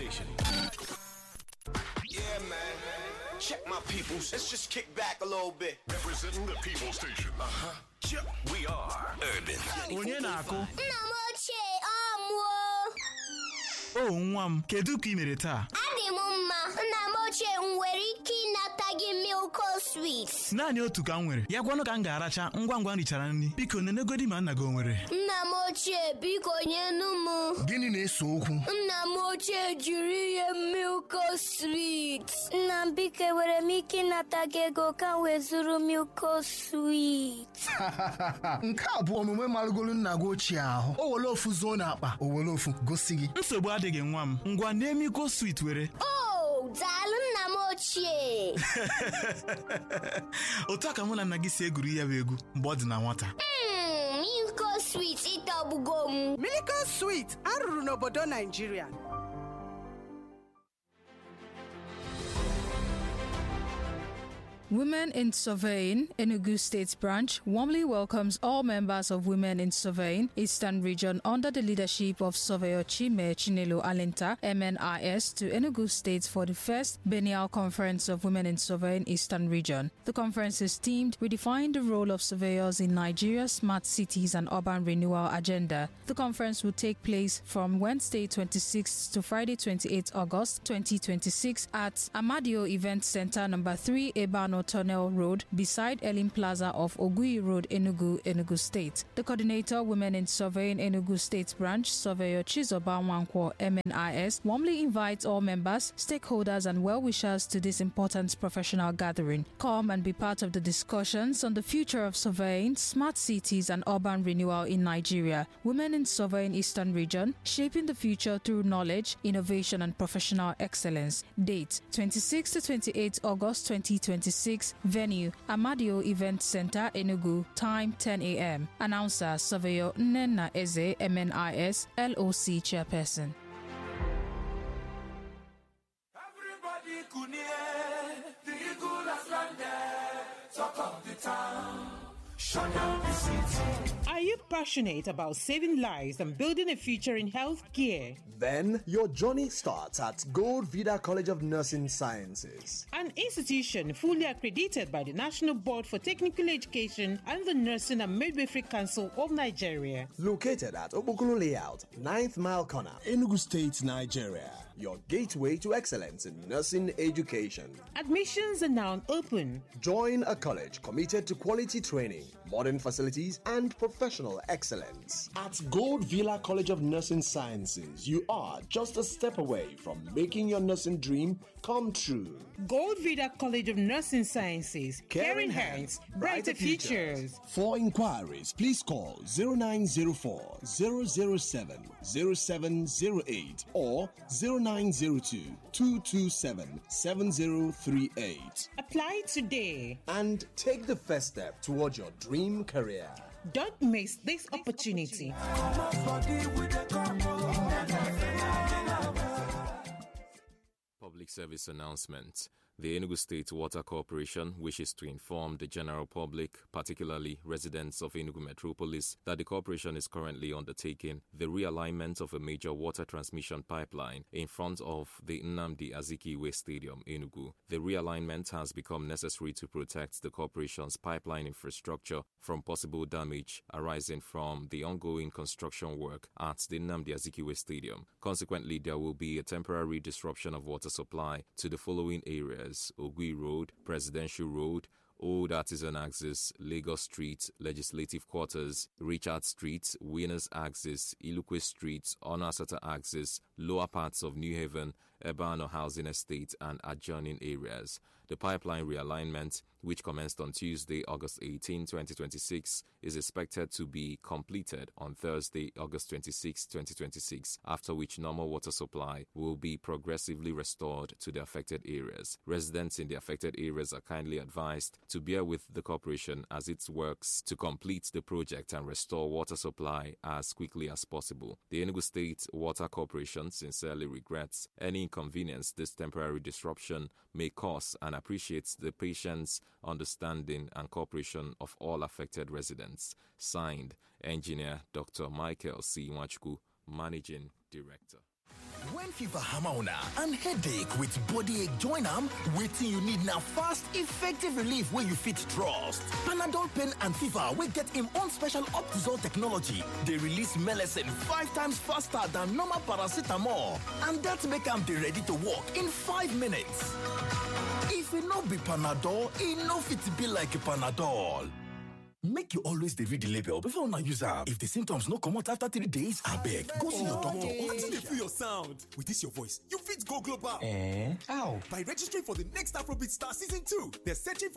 station. Yeah, man. Check my peoples. Let's just kick back a little bit. Representing the People Station. We are Urban. Onye na-akụ? Nna m ochie ọmụọ. Oh, nwa m, kedu ka ị mere taa? Adị m mma. Nna m ochie m nwere ike ịnata gị Milko Sweet. Naanị otu ka m nwere. Ya gwanụ ka m ga-aracha ngwa ngwa m richara nri. Biko nenegodi ma nna gị o nwere. Nna m ochie biko nyenu m. Gịnị na-ese okwu? Nna m ochie jiri ihe Milko Sweet. Nna m biko enwere m ike ịnata gị ego ka m wee zụrụ Milko Sweet. Nke a bụ omume marụgolu nna gị ochie ahụ. O were ofu zuo n'akpa, o were ofu gosi gị. Nsogbu adịghị nwa m. Ngwa nee Milko Sweet were. Oh, daalụ nna m ochie. Otu a ka mụ na nna gị si egwuri ya bụ egwu mgbe ọ dị na nwata. Milko Sweet ịtọgbugo m. Milko Sweet arụrụ n'obodo Nigeria. Women in Surveying, Enugu State Branch, warmly welcomes all members of Women in Surveying, Eastern Region, under the leadership of Surveyor Chime Chinelo Alenta, MNIS, to Enugu State for the first biennial conference of Women in Surveying, Eastern Region. The conference is themed Redefine the Role of Surveyors in Nigeria's Smart Cities and Urban Renewal Agenda. The conference will take place from Wednesday 26 to Friday 28 August 2026 at Amadio Event Center, number 3, Ebano Tunnel Road, beside Elim Plaza of Ogui Road, Enugu State. The coordinator, Women in Surveying Enugu State Branch, Surveyor Chizoba Nwankwo, MNIS, warmly invites all members, stakeholders and well-wishers to this important professional gathering. Come and be part of the discussions on the future of surveying, smart cities and urban renewal in Nigeria. Women in Surveying Eastern Region, shaping the future through knowledge, innovation and professional excellence. Date, 26 to 28 August 2026. Venue, Amadio Event Center, Enugu. Time, 10 a.m. Announcer, Surveyor Nnenna Eze, MNIS, LOC Chairperson. Everybody could hear the eagle has landed. Talk of the town, shut down the city. Are you passionate about saving lives and building a future in healthcare? Then your journey starts at Gold Vida College of Nursing Sciences, an institution fully accredited by the National Board for Technical Education and the Nursing and Midwifery Council of Nigeria. Located at Obokulu Layout, 9th Mile Corner, Enugu State, Nigeria. Your gateway to excellence in nursing education. Admissions are now open. Join a college committed to quality training, modern facilities, and professional excellence. At Gold Villa College of Nursing Sciences, you are just a step away from making your nursing dream come true. Gold Villa College of Nursing Sciences, caring hands, brighter futures. For inquiries, please call 0904 007 0708 or 0902 227 7038. Apply today and take the first step towards your dream career. Don't miss this opportunity. Public service announcement. The Enugu State Water Corporation wishes to inform the general public, particularly residents of Enugu Metropolis, that the corporation is currently undertaking the realignment of a major water transmission pipeline in front of the Nnamdi Azikiwe Stadium, Enugu. The realignment has become necessary to protect the corporation's pipeline infrastructure from possible damage arising from the ongoing construction work at the Nnamdi Azikiwe Stadium. Consequently, there will be a temporary disruption of water supply to the following areas: Ogui Road, Presidential Road, Old Artisan Axis, Lagos Street, Legislative Quarters, Richard Street, Winners Axis, Ilukwe Street, Onasata Axis, lower parts of New Haven, Ebano Housing Estate and adjoining areas. The pipeline realignment, which commenced on Tuesday, August 18, 2026, is expected to be completed on Thursday, August 26, 2026, after which normal water supply will be progressively restored to the affected areas. Residents in the affected areas are kindly advised to bear with the corporation as it works to complete the project and restore water supply as quickly as possible. The Enugu State Water Corporation sincerely regrets any inconvenience this temporary disruption may cause and appreciates the patience, understanding and cooperation of all affected residents. Signed, Engineer Dr. Michael C. Nwachukwu, Managing Director. When fever hammer una and headache with body ache join am, wetin you need na fast, effective relief wey you fit trust. Panadol pain and fever wey get im own special Optizol technology dey release melecine 5 times faster than normal paracetamol, and that make am dey ready to work in 5 minutes. If e no be Panadol, e no fit be like Panadol. Make you always dey read the label before una use am. If the symptoms no comot after 3 days, abeg go see your doctor. Wetin dey fill your sound? With this your voice, you fit go global. How? By registering for the next Afrobeat Star Season 2. They're searching for